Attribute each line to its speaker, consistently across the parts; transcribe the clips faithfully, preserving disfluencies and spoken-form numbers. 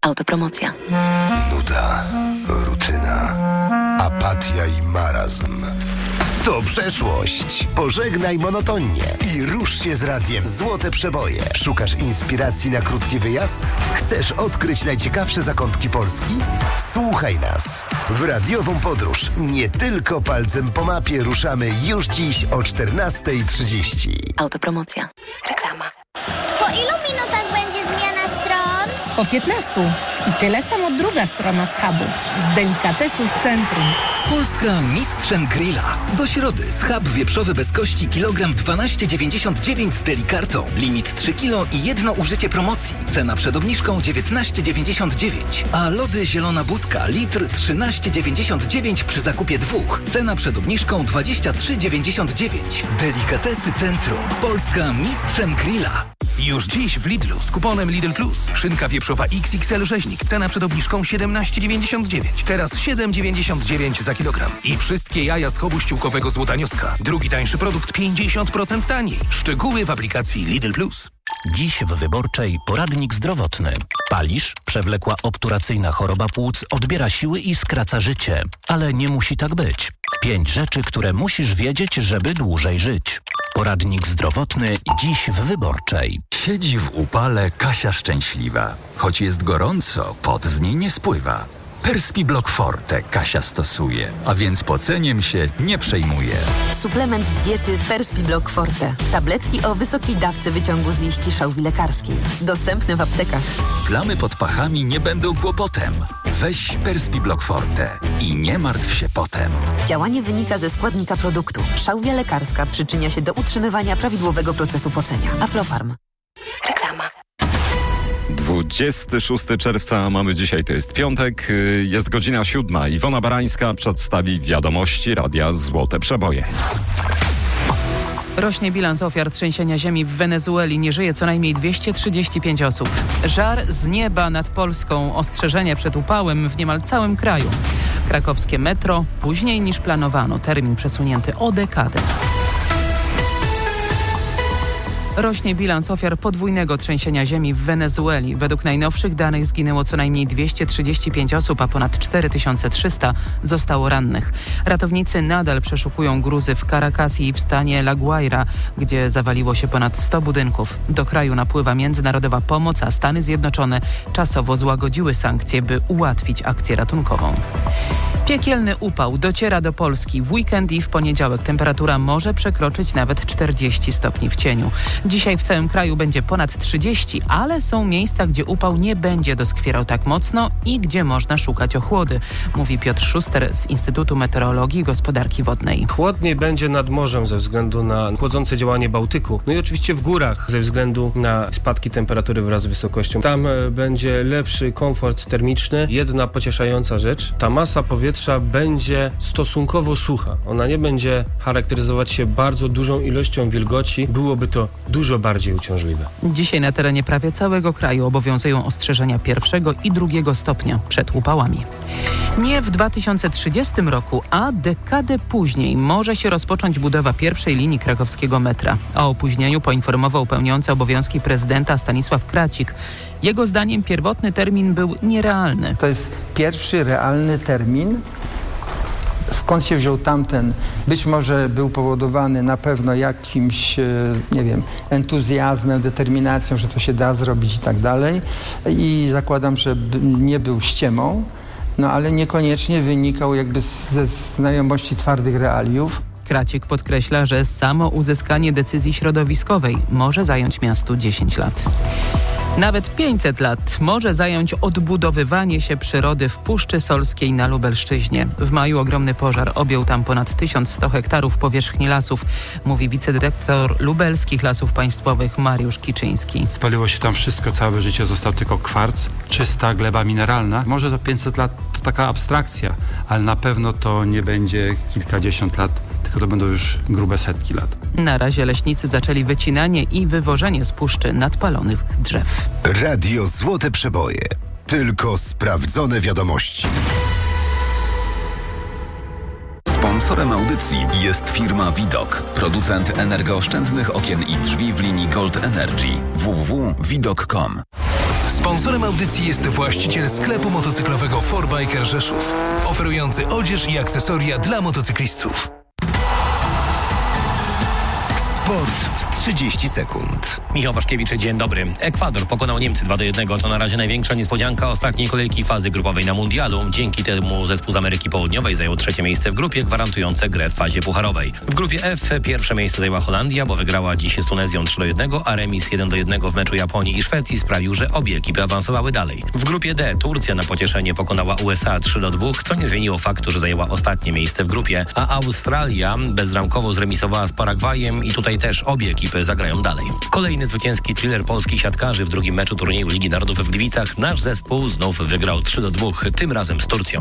Speaker 1: Autopromocja.
Speaker 2: Nuda, rutyna, apatia i marazm. To przeszłość. Pożegnaj monotonię i rusz się z radiem Złote Przeboje. Szukasz inspiracji na krótki wyjazd? Chcesz odkryć najciekawsze zakątki Polski? Słuchaj nas. W radiową podróż nie tylko palcem po mapie ruszamy już dziś o czternasta trzydzieści.
Speaker 1: Autopromocja. Reklama.
Speaker 3: Po ilu minutach będzie zmiana stron?
Speaker 4: Po piętnastu. I tyle samo druga strona z hubu. Z delikatesów centrum.
Speaker 5: Polska mistrzem grilla. Do środy schab wieprzowy bez kości kilogram dwanaście dziewięćdziesiąt dziewięć z delikartą. Limit trzy kilo i jedno użycie promocji. Cena przed obniżką dziewiętnaście dziewięćdziesiąt dziewięć. A lody zielona budka litr trzynaście dziewięćdziesiąt dziewięć przy zakupie dwóch. Cena przed obniżką dwadzieścia trzy dziewięćdziesiąt dziewięć. Delikatesy centrum. Polska mistrzem grilla.
Speaker 6: Już dziś w Lidlu z kuponem Lidl Plus. Szynka wieprzowa X X L rzeźnik. Cena przed obniżką siedemnaście dziewięćdziesiąt dziewięć. Teraz siedem dziewięćdziesiąt dziewięć za kilogram. I wszystkie jaja z chowu ściółkowego Złotanioska. Drugi tańszy produkt pięćdziesiąt procent taniej. Szczegóły w aplikacji Lidl Plus.
Speaker 7: Dziś w Wyborczej poradnik zdrowotny. Palisz, przewlekła obturacyjna choroba płuc odbiera siły i skraca życie. Ale nie musi tak być. Pięć rzeczy, które musisz wiedzieć, żeby dłużej żyć. Poradnik zdrowotny dziś w Wyborczej.
Speaker 8: Siedzi w upale Kasia szczęśliwa. Choć jest gorąco, pot z niej nie spływa. Perspiblock Forte Kasia stosuje, a więc poceniem się nie przejmuje.
Speaker 9: Suplement diety Perspiblock Forte. Tabletki o wysokiej dawce wyciągu z liści szałwi lekarskiej. Dostępny w aptekach.
Speaker 8: Plamy pod pachami nie będą kłopotem. Weź Perspiblock Forte i nie martw się potem.
Speaker 9: Działanie wynika ze składnika produktu. Szałwia lekarska przyczynia się do utrzymywania prawidłowego procesu pocenia. Aflofarm.
Speaker 1: Reklama.
Speaker 10: dwudziestego szóstego czerwca mamy dzisiaj, to jest piątek, jest godzina siódma. Iwona Barańska przedstawi wiadomości Radia Złote Przeboje.
Speaker 11: Rośnie bilans ofiar trzęsienia ziemi w Wenezueli. Nie żyje co najmniej dwieście trzydzieści pięć osób. Żar z nieba nad Polską. Ostrzeżenia przed upałem w niemal całym kraju. Krakowskie metro później niż planowano. Termin przesunięty o dekadę. Rośnie bilans ofiar podwójnego trzęsienia ziemi w Wenezueli. Według najnowszych danych zginęło co najmniej dwieście trzydzieści pięć osób, a ponad cztery tysiące trzysta zostało rannych. Ratownicy nadal przeszukują gruzy w Caracas i w stanie La Guaira, gdzie zawaliło się ponad sto budynków. Do kraju napływa międzynarodowa pomoc, a Stany Zjednoczone czasowo złagodziły sankcje, by ułatwić akcję ratunkową. Piekielny upał dociera do Polski. W weekend i w poniedziałek temperatura może przekroczyć nawet czterdzieści stopni w cieniu. Dzisiaj w całym kraju będzie ponad trzydzieści, ale są miejsca, gdzie upał nie będzie doskwierał tak mocno i gdzie można szukać ochłody, mówi Piotr Szuster z Instytutu Meteorologii i Gospodarki Wodnej.
Speaker 12: Chłodniej będzie nad morzem ze względu na chłodzące działanie Bałtyku. No i oczywiście w górach ze względu na spadki temperatury wraz z wysokością. Tam będzie lepszy komfort termiczny. Jedna pocieszająca rzecz, ta masa powietrza będzie stosunkowo sucha. Ona nie będzie charakteryzować się bardzo dużą ilością wilgoci. Byłoby to dużo bardziej uciążliwe.
Speaker 11: Dzisiaj na terenie prawie całego kraju obowiązują ostrzeżenia pierwszego i drugiego stopnia przed upałami. Nie w dwa tysiące trzydziestym roku, a dekadę później może się rozpocząć budowa pierwszej linii krakowskiego metra. O opóźnieniu poinformował pełniący obowiązki prezydenta Stanisław Kracik. Jego zdaniem pierwotny termin był nierealny.
Speaker 13: To jest pierwszy realny termin. Skąd się wziął tamten? Być może był powodowany na pewno jakimś, nie wiem, entuzjazmem, determinacją, że to się da zrobić i tak dalej. I zakładam, że nie był ściemą, no ale niekoniecznie wynikał jakby ze znajomości twardych realiów.
Speaker 11: Kracik podkreśla, że samo uzyskanie decyzji środowiskowej może zająć miastu dziesięć lat. Nawet pięćset lat może zająć odbudowywanie się przyrody w Puszczy Solskiej na Lubelszczyźnie. W maju ogromny pożar objął tam ponad tysiąc sto hektarów powierzchni lasów, mówi wicedyrektor lubelskich Lasów Państwowych Mariusz Kiczyński.
Speaker 14: Spaliło się tam wszystko, całe życie został tylko kwarc, czysta gleba mineralna. Może to pięćset lat to taka abstrakcja, ale na pewno to nie będzie kilkadziesiąt lat, tylko to będą już grube setki lat.
Speaker 11: Na razie leśnicy zaczęli wycinanie i wywożenie z puszczy nadpalonych drzew.
Speaker 2: Radio Złote Przeboje. Tylko sprawdzone wiadomości. Sponsorem audycji jest firma Widok, producent energooszczędnych okien i drzwi w linii Gold Energy. w w w kropka widok kropka com.
Speaker 6: Sponsorem audycji jest właściciel sklepu motocyklowego four biker Rzeszów, oferujący odzież i akcesoria dla motocyklistów.
Speaker 2: Sport w trzydzieści sekund.
Speaker 15: Michał Waszkiewicz, dzień dobry. Ekwador pokonał Niemcy dwa do jednego. To na razie największa niespodzianka ostatniej kolejki fazy grupowej na mundialu. Dzięki temu zespół z Ameryki Południowej zajął trzecie miejsce w grupie, gwarantujące grę w fazie pucharowej. W grupie F pierwsze miejsce zajęła Holandia, bo wygrała dziś z Tunezją trzy do jednego, a remis jeden do jednego w meczu Japonii i Szwecji sprawił, że obie ekipy awansowały dalej. W grupie D Turcja na pocieszenie pokonała U S A trzy do dwóch, co nie zmieniło faktu, że zajęła ostatnie miejsce w grupie, a Australia bezramkowo zremisowała z Paragwajem i tutaj też obie ekipy zagrają dalej. Kolejny zwycięski thriller polskich siatkarzy w drugim meczu turnieju Ligi Narodów w Gliwicach. Nasz zespół znów wygrał trzy do dwóch, tym razem z Turcją.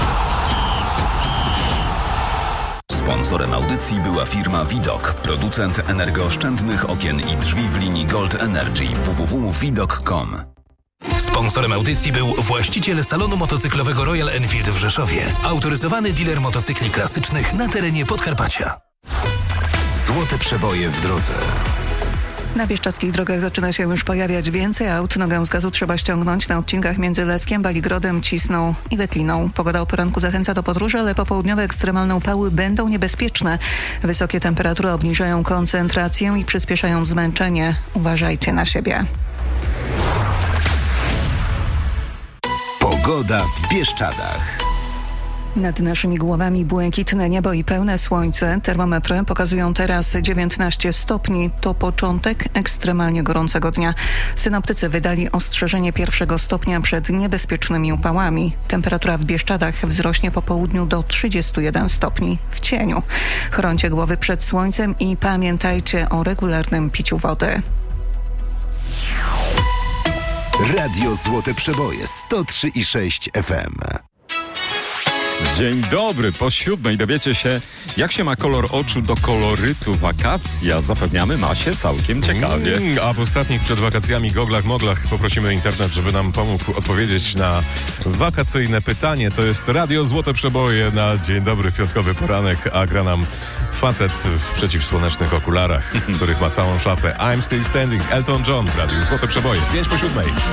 Speaker 16: Sponsorem audycji była firma Widok, producent energooszczędnych okien i drzwi w linii Gold Energy. w w w kropka widok kropka com.
Speaker 6: Sponsorem audycji był właściciel salonu motocyklowego Royal Enfield w Rzeszowie. Autoryzowany dealer motocykli klasycznych na terenie Podkarpacia.
Speaker 2: Złote przeboje w drodze.
Speaker 17: Na bieszczadzkich drogach zaczyna się już pojawiać więcej aut. Nogę z gazu trzeba ściągnąć na odcinkach między Leskiem, Baligrodem, Cisną i Wetliną. Pogoda o poranku zachęca do podróży, ale popołudniowe ekstremalne upały będą niebezpieczne. Wysokie temperatury obniżają koncentrację i przyspieszają zmęczenie. Uważajcie na siebie.
Speaker 2: Pogoda w Bieszczadach.
Speaker 17: Nad naszymi głowami błękitne niebo i pełne słońce. Termometry pokazują teraz dziewiętnaście stopni. To początek ekstremalnie gorącego dnia. Synoptycy wydali ostrzeżenie pierwszego stopnia przed niebezpiecznymi upałami. Temperatura w Bieszczadach wzrośnie po południu do trzydziestu jeden stopni w cieniu. Chroncie głowy przed słońcem i pamiętajcie o regularnym piciu wody.
Speaker 2: Radio Złote Przeboje sto trzy i sześć F M.
Speaker 10: Dzień dobry, po siódmej dowiecie się, jak się ma kolor oczu do kolorytu wakacji, a zapewniamy ma się całkiem ciekawie.
Speaker 18: Mm, a w ostatnich przed wakacjami goglach, moglach poprosimy internet, żeby nam pomógł odpowiedzieć na wakacyjne pytanie. To jest Radio Złote Przeboje na Dzień Dobry, piątkowy poranek, a gra nam facet w przeciwsłonecznych okularach, których ma całą szafę. I'm Still Standing, Elton John w Radiu Złote Przeboje, pięć po siódmej.